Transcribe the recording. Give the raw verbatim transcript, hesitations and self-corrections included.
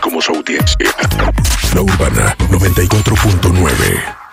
como su audiencia. La Urbana noventa y cuatro punto nueve.